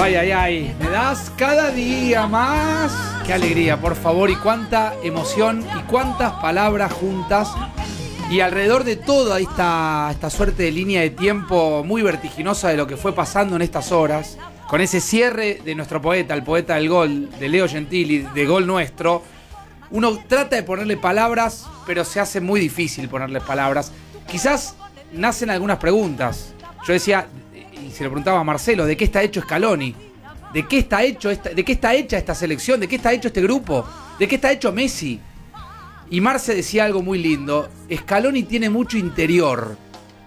Ay, ay, ay, me das cada día más. Qué alegría, por favor, y cuánta emoción y cuántas palabras juntas. Y alrededor de toda esta suerte de línea de tiempo muy vertiginosa de lo que fue pasando en estas horas, con ese cierre de nuestro poeta, el poeta del gol, de Leo Gentili, de Gol Nuestro, uno trata de ponerle palabras, pero se hace muy difícil ponerle palabras. Quizás nacen algunas preguntas. Yo decía, y se lo preguntaba a Marcelo, ¿de qué está hecho Scaloni? ¿De qué está hecha esta selección? ¿De qué está hecho este grupo? ¿De qué está hecho Messi? Y Marce decía algo muy lindo. Scaloni tiene mucho interior,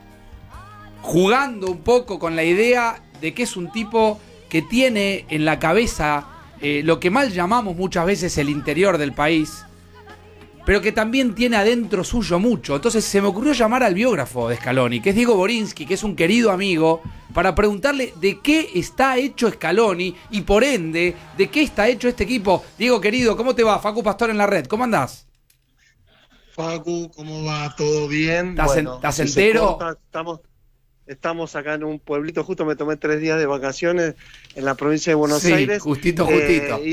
jugando un poco con la idea de que es un tipo que tiene en la cabeza lo que mal llamamos muchas veces el interior del país, pero que también tiene adentro suyo mucho. Entonces se me ocurrió llamar al biógrafo de Scaloni, que es Diego Borinsky, que es un querido amigo, para preguntarle de qué está hecho Scaloni y por ende, de qué está hecho este equipo. Diego, querido, ¿cómo te va? Facu Pastor en la red, ¿cómo andás? Facu, ¿cómo va? ¿Todo bien? ¿Estás entero? Estamos acá en un pueblito, justo me tomé 3 días de vacaciones en la provincia de Buenos Aires. Justito. Y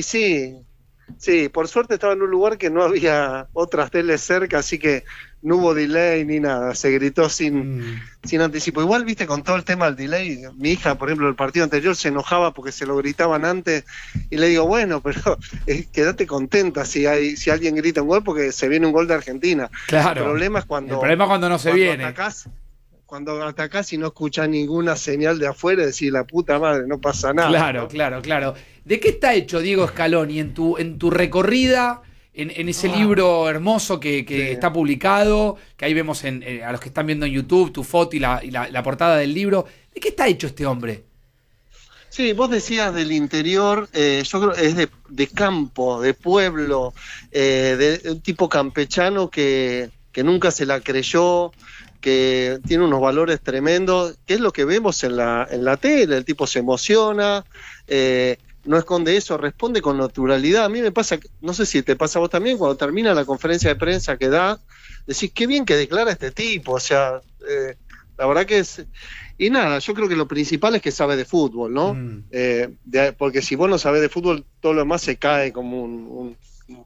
sí, por suerte estaba en un lugar que no había otras teles cerca, así que no hubo delay ni nada, se gritó sin anticipo. Igual, viste, con todo el tema del delay, mi hija, por ejemplo, el partido anterior se enojaba porque se lo gritaban antes, y le digo, bueno, pero quédate contenta si alguien grita un gol, porque se viene un gol de Argentina. Claro. El problema es cuando no se viene. Cuando atacás y no escuchás ninguna señal de afuera, decís, la puta madre, no pasa nada. Claro, ¿no? claro. ¿De qué está hecho Diego Scaloni en tu recorrida, en ese libro hermoso que está publicado, que ahí vemos a los que están viendo en YouTube, tu foto y la portada del libro? ¿De qué está hecho este hombre? Sí, vos decías del interior, yo creo que es de campo, de pueblo, de un tipo campechano que nunca se la creyó, que tiene unos valores tremendos, que es lo que vemos en la tele. El tipo se emociona, no esconde eso, responde con naturalidad. A mí me pasa, no sé si te pasa a vos también, cuando termina la conferencia de prensa que da, decís, qué bien que declara este tipo, o sea, la verdad que es... Y nada, yo creo que lo principal es que sabe de fútbol, ¿no? Porque si vos no sabés de fútbol, todo lo demás se cae como un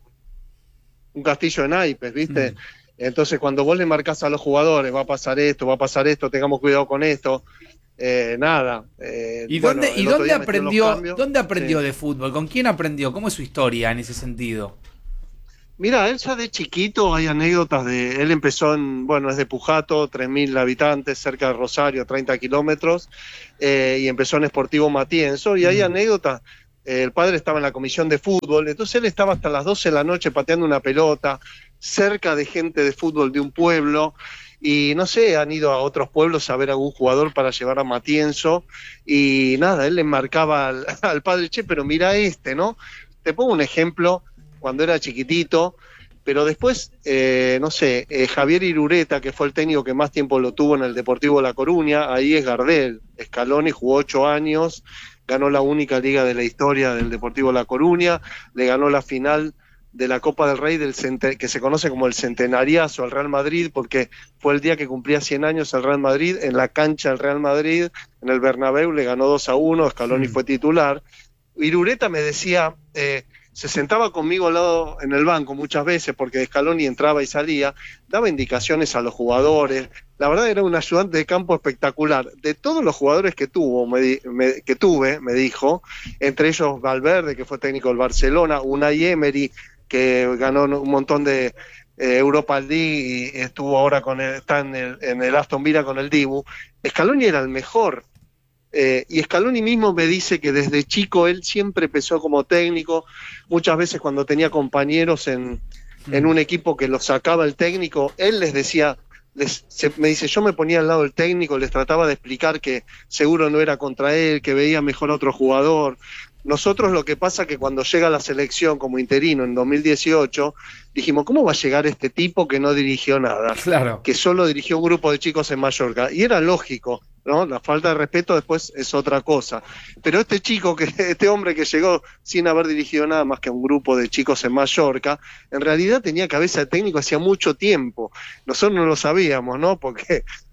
castillo de naipes, ¿viste? Entonces, cuando vos le marcás a los jugadores, va a pasar esto, tengamos cuidado con esto, nada. ¿Y dónde aprendió de fútbol? ¿Con quién aprendió? ¿Cómo es su historia en ese sentido? Mirá, él ya de chiquito, hay anécdotas él empezó es de Pujato, 3.000 habitantes, cerca de Rosario, 30 kilómetros, y empezó en Sportivo Matienzo, y hay anécdotas. El padre estaba en la comisión de fútbol, entonces él estaba hasta las 12 de la noche pateando una pelota, cerca de gente de fútbol de un pueblo, y no sé, han ido a otros pueblos a ver a algún jugador para llevar a Matienzo, y nada, él le marcaba al padre, pero mira ¿no? Te pongo un ejemplo, cuando era chiquitito, pero después, Javier Irureta, que fue el técnico que más tiempo lo tuvo en el Deportivo La Coruña, ahí es Gardel. Scaloni jugó 8 años, ganó la única liga de la historia del Deportivo La Coruña, le ganó la final de la Copa del Rey que se conoce como el Centenariazo al Real Madrid, porque fue el día que cumplía 100 años el Real Madrid, en la cancha del Real Madrid, en el Bernabéu, le ganó 2-1, Scaloni fue titular. Irureta me decía... se sentaba conmigo al lado en el banco muchas veces porque Scaloni entraba y salía, daba indicaciones a los jugadores. La verdad era un ayudante de campo espectacular. De todos los jugadores que tuve, me dijo, entre ellos Valverde, que fue técnico del Barcelona, Unai Emery, que ganó un montón de Europa League y estuvo ahora está en el Aston Villa con el Dibu. Scaloni era el mejor. Y Scaloni mismo me dice que desde chico él siempre empezó como técnico, muchas veces cuando tenía compañeros en un equipo que los sacaba el técnico, él les decía, me dice, yo me ponía al lado del técnico, les trataba de explicar que seguro no era contra él, que veía mejor a otro jugador. Nosotros lo que pasa que cuando llega la selección como interino en 2018, dijimos, ¿cómo va a llegar este tipo que no dirigió nada? Claro. Que solo dirigió un grupo de chicos en Mallorca. Y era lógico, ¿no? La falta de respeto después es otra cosa. Pero este hombre que llegó sin haber dirigido nada más que un grupo de chicos en Mallorca, en realidad tenía cabeza de técnico hacía mucho tiempo. Nosotros no lo sabíamos, ¿no? Porque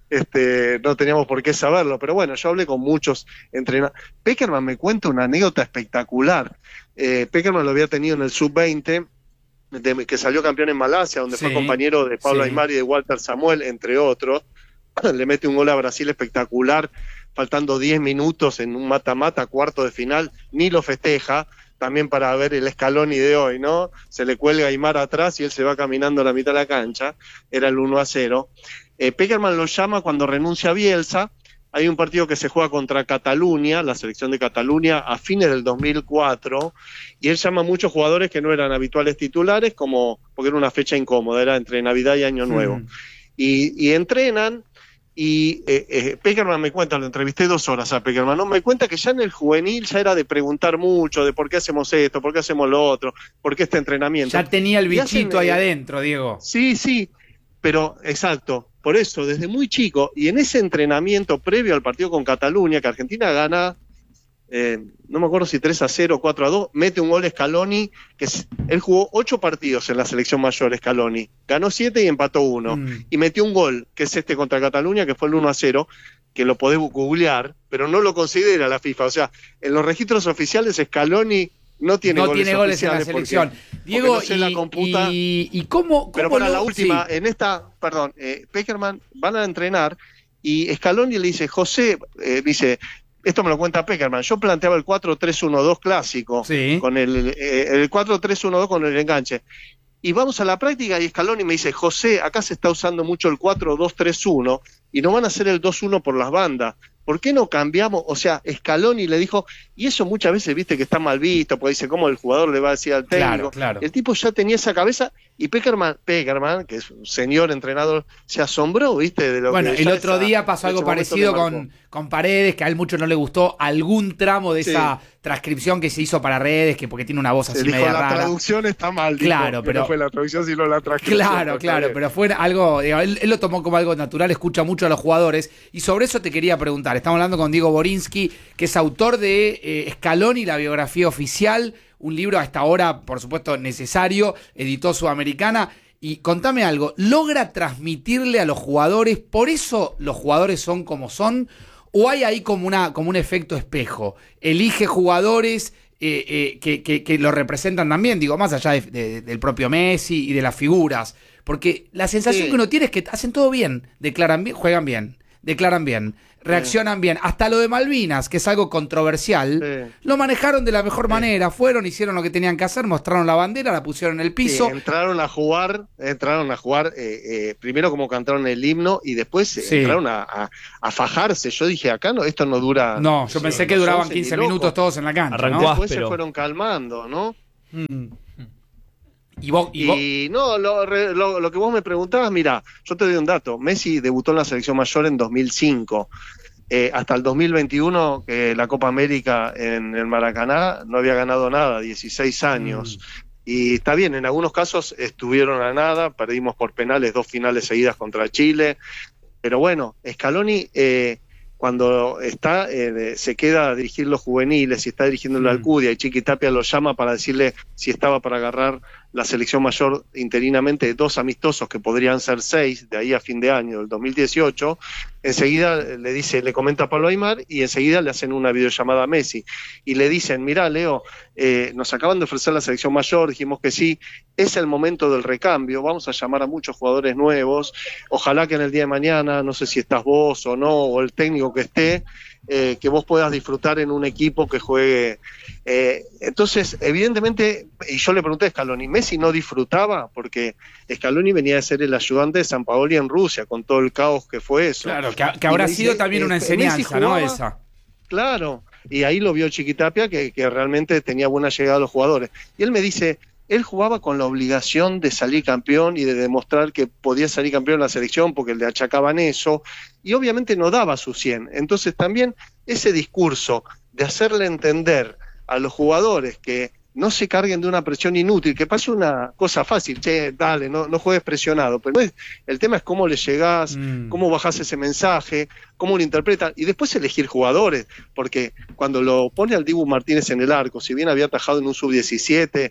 no teníamos por qué saberlo, pero bueno, yo hablé con muchos entrenadores. Pekerman me cuenta una anécdota espectacular. Pekerman lo había tenido en el sub-20, que salió campeón en Malasia, donde fue compañero de Pablo Aimar y de Walter Samuel, entre otros. Le mete un gol a Brasil espectacular, faltando 10 minutos en un mata-mata, cuarto de final, ni lo festeja, también para ver el Scaloni de hoy, ¿no? Se le cuelga Aimar atrás y él se va caminando a la mitad de la cancha, era el 1-0. Pekerman lo llama cuando renuncia a Bielsa. Hay un partido que se juega contra Cataluña, la selección de Cataluña, a fines del 2004, y él llama a muchos jugadores que no eran habituales titulares, porque era una fecha incómoda, era entre Navidad y Año Nuevo. Y entrenan, y Pekerman me cuenta, lo entrevisté 2 horas a Pekerman, ¿no? Me cuenta que ya en el juvenil ya era de preguntar mucho, de por qué hacemos esto, por qué hacemos lo otro, por qué este entrenamiento. Ya tenía el bichito ahí adentro, Diego. Sí, pero exacto. Por eso, desde muy chico, y en ese entrenamiento previo al partido con Cataluña, que Argentina gana, no me acuerdo si 3-0 o 4-2, mete un gol Scaloni, él jugó 8 partidos en la selección mayor, Scaloni, ganó 7 y empató 1, y metió un gol, que es contra Cataluña, que fue el 1-0, que lo podés googlear, pero no lo considera la FIFA, o sea, en los registros oficiales Scaloni no tiene goles en la selección. Diego, no se la computa. ¿Y cómo pero para la última, en esta, Pekerman van a entrenar y Scaloni le dice, José, dice, esto me lo cuenta Pekerman, yo planteaba el 4-3-1-2 clásico, con el 4-3-1-2 con el enganche. Y vamos a la práctica y Scaloni me dice, José, acá se está usando mucho el 4-2-3-1 y no van a hacer el 2-1 por las bandas. ¿Por qué no cambiamos? O sea, Scaloni le dijo, y eso muchas veces viste que está mal visto, porque dice, ¿cómo el jugador le va a decir al técnico? Claro. El tipo ya tenía esa cabeza, y Pekerman, que es un señor entrenador, se asombró, viste, de lo bueno, que... Bueno, el otro día pasó algo parecido con Paredes, que a él mucho no le gustó algún tramo de esa transcripción que se hizo para redes, que porque tiene una voz así media rara. La traducción está mal, claro, pero no fue la traducción, sino la transcripción. Claro, pero fue algo, él lo tomó como algo natural, escucha mucho a los jugadores, y sobre eso te quería preguntar. Estamos hablando con Diego Borinsky, que es autor de Scaloni, la biografía oficial, un libro hasta ahora, por supuesto, necesario, editó Sudamericana. Y contame algo, ¿logra transmitirle a los jugadores, por eso los jugadores son como son, o hay ahí como un efecto espejo? ¿Elige jugadores que lo representan también, digo, más allá del propio Messi y de las figuras? Porque la sensación que uno tiene es que hacen todo bien, declaran bien, juegan bien, declaran bien, reaccionan bien. Hasta lo de Malvinas, que es algo controversial, lo manejaron de la mejor manera. Fueron, hicieron lo que tenían que hacer, mostraron la bandera, la pusieron en el piso. Entraron a jugar primero como cantaron el himno y después entraron a fajarse. Yo dije, acá esto no dura... No, yo pensé que duraban 15 minutos todos en la cancha. Arrancó después se fueron calmando, ¿no? ¿Y vos? No, lo que vos me preguntabas, mira, yo te doy un dato. Messi debutó en la selección mayor en 2005. Hasta el 2021, que la Copa América en el Maracaná no había ganado nada, 16 años. Y está bien, en algunos casos estuvieron a nada, perdimos por penales 2 finales seguidas contra Chile. Pero bueno, Scaloni, cuando se queda a dirigir los juveniles y está dirigiendo la Alcudia, y Chiqui Tapia lo llama para decirle si estaba para agarrar la selección mayor interinamente, 2 amistosos que podrían ser 6 de ahí a fin de año del 2018, enseguida le comenta a Pablo Aimar y enseguida le hacen una videollamada a Messi y le dicen, mirá Leo, nos acaban de ofrecer la selección mayor, dijimos que sí, es el momento del recambio, vamos a llamar a muchos jugadores nuevos, ojalá que en el día de mañana, no sé si estás vos o no, o el técnico que esté, que vos puedas disfrutar en un equipo que juegue. Entonces, evidentemente, y yo le pregunté a Scaloni, ¿Messi no disfrutaba? Porque Scaloni venía a ser el ayudante de Sampaoli en Rusia, con todo el caos que fue eso. Claro, que habrá sido también una enseñanza, jugaba, ¿no? Esa. Claro, y ahí lo vio Chiquitapia, que realmente tenía buena llegada a los jugadores. Y él me dice, él jugaba con la obligación de salir campeón y de demostrar que podía salir campeón en la selección porque le achacaban eso, y obviamente no daba su 100. Entonces también ese discurso de hacerle entender a los jugadores que no se carguen de una presión inútil, que pase una cosa fácil, dale, no juegues presionado, pero el tema es cómo le llegás, cómo bajás ese mensaje, cómo lo interpretan, y después elegir jugadores, porque cuando lo pone al Dibu Martínez en el arco, si bien había atajado en un sub-17,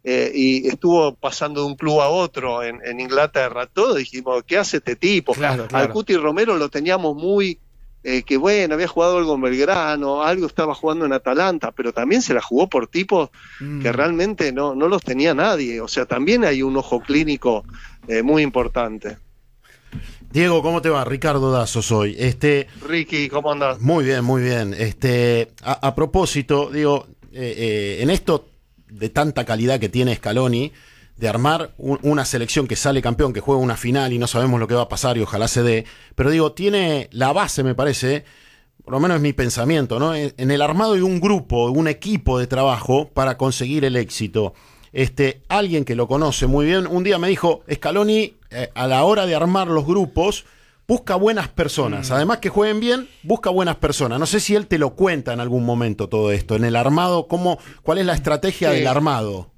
y estuvo pasando de un club a otro en Inglaterra. Todos dijimos, ¿qué hace este tipo? Claro. Al Cuti Romero lo teníamos muy... que bueno, había jugado algo en Belgrano, algo estaba jugando en Atalanta, pero también se la jugó por tipos que realmente no los tenía nadie. O sea, también hay un ojo clínico muy importante. Diego, ¿cómo te va? Ricardo Dazo soy. Ricky, ¿cómo andás? Muy bien, muy bien. A propósito, digo, en esto de tanta calidad que tiene Scaloni, de armar una selección que sale campeón, que juega una final y no sabemos lo que va a pasar y ojalá se dé, pero digo, tiene la base, me parece, por lo menos es mi pensamiento, ¿no? En el armado de un grupo, un equipo de trabajo para conseguir el éxito. Alguien que lo conoce muy bien, un día me dijo, Scaloni, a la hora de armar los grupos, busca buenas personas, además que jueguen bien, busca buenas personas. No sé si él te lo cuenta en algún momento todo esto, en el armado, ¿cuál es la estrategia del armado?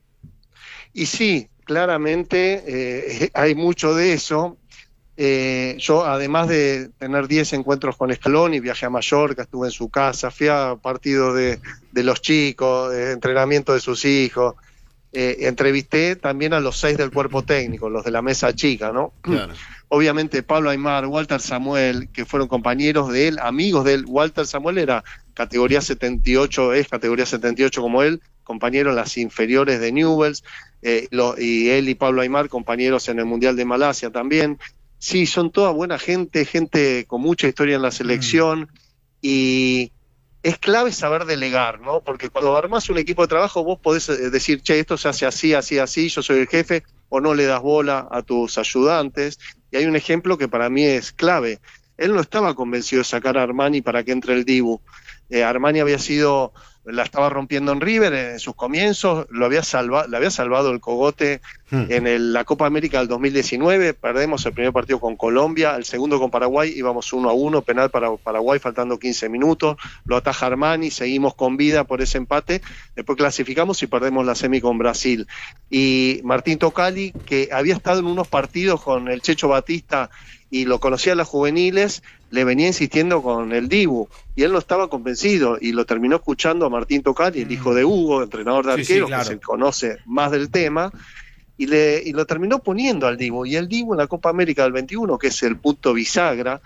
Y sí, claramente hay mucho de eso. Yo, además de tener 10 encuentros con Scaloni, viajé a Mallorca, estuve en su casa, fui a partidos de los chicos, de entrenamiento de sus hijos. Entrevisté también a los 6 del cuerpo técnico, los de la mesa chica, ¿no? Claro. Obviamente Pablo Aimar, Walter Samuel, que fueron compañeros de él, amigos de él. Walter Samuel era categoría 78, es categoría 78 como él, compañero en las inferiores de Newell's, y él y Pablo Aimar, compañeros en el Mundial de Malasia también. Sí, son toda buena gente, gente con mucha historia en la selección, y es clave saber delegar, ¿no? Porque cuando armás un equipo de trabajo vos podés decir, che, esto se hace así, así, así, yo soy el jefe, o no le das bola a tus ayudantes. Y hay un ejemplo que para mí es clave. Él no estaba convencido de sacar a Armani para que entre el Dibu. Armani la estaba rompiendo en River en sus comienzos, le había salvado el cogote en la Copa América del 2019, perdemos el primer partido con Colombia, el segundo con Paraguay, íbamos 1-1, penal para Paraguay faltando 15 minutos, lo ataja Armani, seguimos con vida por ese empate, después clasificamos y perdemos la semi con Brasil. Y Martín Tocali, que había estado en unos partidos con el Checho Batista y lo conocía en las juveniles, le venía insistiendo con el Dibu, y él no estaba convencido, y lo terminó escuchando a Martín Tocali, el hijo de Hugo, entrenador de arqueros, claro, que se conoce más del tema, y lo terminó poniendo al Dibu, y el Dibu en la Copa América del 21, que es el punto bisagra,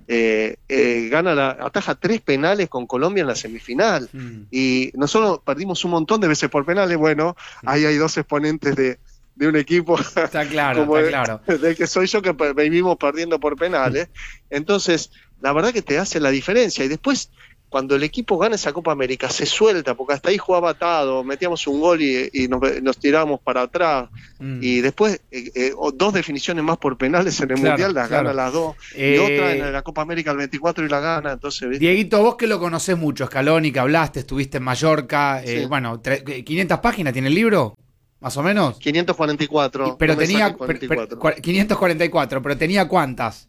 ataja 3 penales con Colombia en la semifinal, y nosotros perdimos un montón de veces por penales. Bueno, ahí hay 2 exponentes de un equipo está claro, como está claro. Del que soy yo, que vivimos perdiendo por penales. Entonces, la verdad que te hace la diferencia. Y después, cuando el equipo gana esa Copa América, se suelta, porque hasta ahí jugaba atado, metíamos un gol y nos tirábamos para atrás. Y después, 2 definiciones más por penales en el Mundial, las gana las 2. Y otra en la Copa América el 24 y la gana. Entonces, ¿viste? Dieguito, vos que lo conocés mucho, Scaloni, que hablaste, estuviste en Mallorca. Sí. Bueno, 500 páginas tiene el libro. ¿Más o menos? 544. Pero no tenía 44. 544, pero tenía ¿cuántas?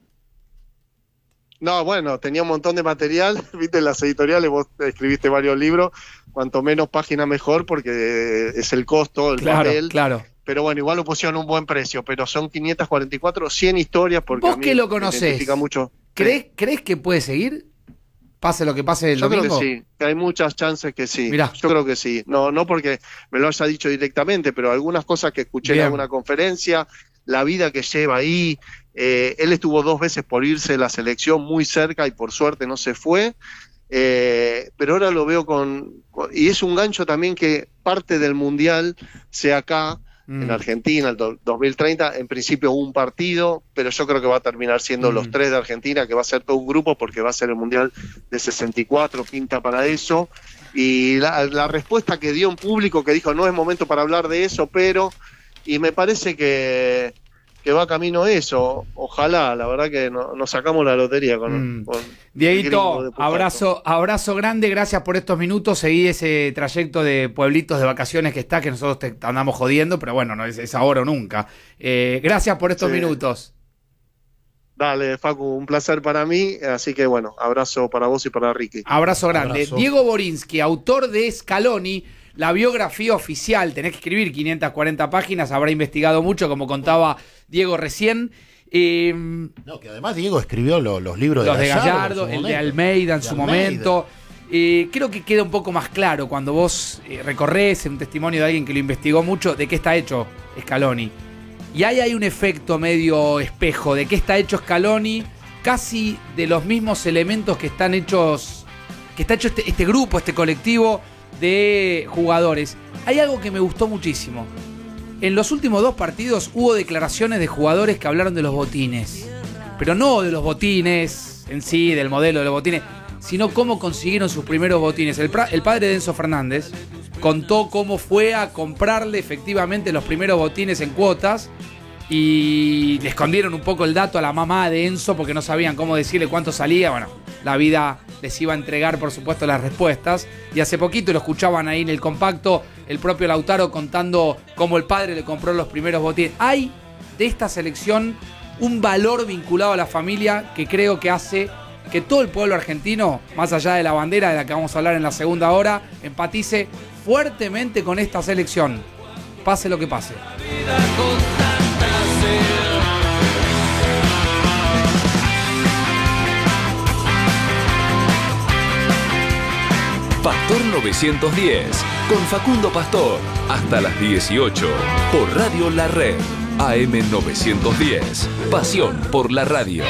No, bueno, tenía un montón de material, viste, en las editoriales vos escribiste varios libros, cuanto menos página mejor, porque es el costo, el papel. Claro. Pero bueno, igual lo pusieron a un buen precio, pero son 544, 100 historias, porque vos a mí que lo conocés, mucho. ¿Crees que puede seguir? Pase lo que pase el domingo. Yo creo que sí, que hay muchas chances que sí. Mirá. Yo creo que sí. No porque me lo haya dicho directamente, pero algunas cosas que escuché en alguna conferencia, la vida que lleva ahí. Él estuvo 2 veces por irse de la selección muy cerca y por suerte no se fue. Pero ahora lo veo y es un gancho también que parte del Mundial sea acá, en Argentina, el 2030, en principio un partido, pero yo creo que va a terminar siendo los 3 de Argentina, que va a ser todo un grupo, porque va a ser el Mundial de 64, pinta para eso. Y la respuesta que dio en público, que dijo, no es momento para hablar de eso, y me parece que va camino eso. Ojalá, la verdad que nos sacamos la lotería con Dieguito, abrazo grande, gracias por estos minutos. Seguí ese trayecto de pueblitos de vacaciones que está, que nosotros te andamos jodiendo, pero bueno, no es ahora o nunca. Gracias por estos minutos. Dale, Facu, un placer para mí, así que bueno, abrazo para vos y para Ricky. Abrazo grande. Abrazo. Diego Borinsky, autor de Scaloni, la biografía oficial, tenés que escribir 540 páginas, habrá investigado mucho, como contaba Diego recién. No, que además Diego escribió los libros de Gallardo, el de Almeida en su momento. Creo que queda un poco más claro cuando vos recorres un testimonio de alguien que lo investigó mucho de qué está hecho Scaloni. Y ahí hay un efecto medio espejo de qué está hecho Scaloni, casi de los mismos elementos que está hecho este grupo, este colectivo de jugadores. Hay algo que me gustó muchísimo. En los últimos 2 partidos hubo declaraciones de jugadores que hablaron de los botines. Pero no de los botines en sí, del modelo de los botines, sino cómo consiguieron sus primeros botines. El padre de Enzo Fernández contó cómo fue a comprarle efectivamente los primeros botines en cuotas y le escondieron un poco el dato a la mamá de Enzo porque no sabían cómo decirle cuánto salía. Bueno, la vida les iba a entregar, por supuesto, las respuestas. Y hace poquito lo escuchaban ahí en el compacto, el propio Lautaro contando cómo el padre le compró los primeros botines. Hay de esta selección un valor vinculado a la familia que creo que hace que todo el pueblo argentino, más allá de la bandera de la que vamos a hablar en la segunda hora, empatice fuertemente con esta selección, pase lo que pase. Pastor 910, con Facundo Pastor, hasta las 18, por Radio La Red, AM 910, pasión por la radio.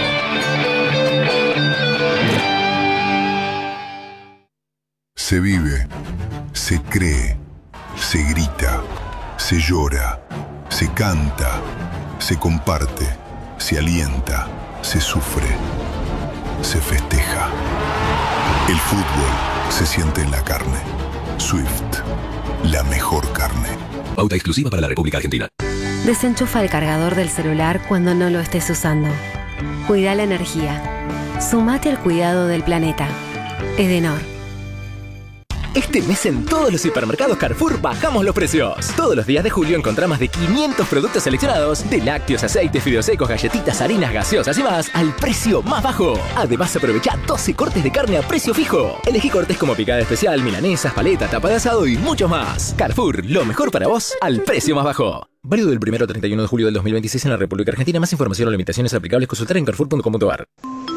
Se vive, se cree, se grita, se llora, se canta, se comparte, se alienta, se sufre, se festeja. El fútbol se siente en la carne. Swift, la mejor carne. Pauta exclusiva para la República Argentina. Desenchufa el cargador del celular cuando no lo estés usando. Cuida la energía. Sumate al cuidado del planeta. Edenor. Este mes en todos los supermercados Carrefour bajamos los precios. Todos los días de julio encontrá más de 500 productos seleccionados, de lácteos, aceites, fideos secos, galletitas, harinas, gaseosas y más, al precio más bajo. Además aprovecha 12 cortes de carne a precio fijo. Elegí cortes como picada especial, milanesas, paleta, tapa de asado y mucho más. Carrefour, lo mejor para vos al precio más bajo. Válido del 1 al 31 de julio del 2026 en la República Argentina. Más información o limitaciones aplicables consultar en carrefour.com.ar.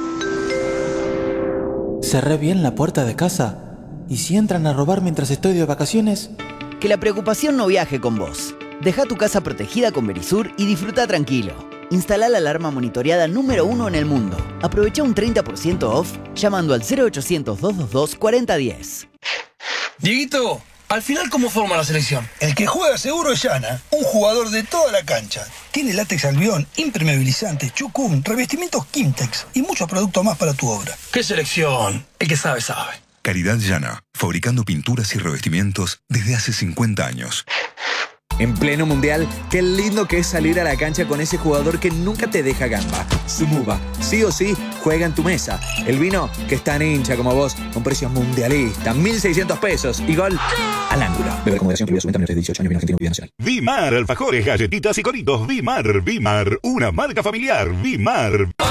Cerré bien la puerta de casa. ¿Y si entran a robar mientras estoy de vacaciones? Que la preocupación no viaje con vos. Deja tu casa protegida con Verisur y disfruta tranquilo. Instala la alarma monitoreada número 1 en el mundo. Aprovecha un 30% off llamando al 0800-222-4010. Dieguito, al final, ¿cómo forma la selección? El que juega seguro es Yana, un jugador de toda la cancha. Tiene látex albión, impermeabilizante, chucum, revestimientos Kimtex y muchos productos más para tu obra. ¿Qué selección? El que sabe, sabe. Calidad Yana, fabricando pinturas y revestimientos desde hace 50 años. En pleno mundial, qué lindo que es salir a la cancha con ese jugador que nunca te deja gamba. Sumuba, sí o sí, juega en tu mesa. El vino que es tan hincha como vos, con precios mundialistas, 1.600 pesos y gol al ángulo. Beber con moderación, prohibida su venta menores de 18 años, vino argentino, prohibida nacional. Vimar, alfajores, galletitas y coritos. Vimar, una marca familiar. Vimar.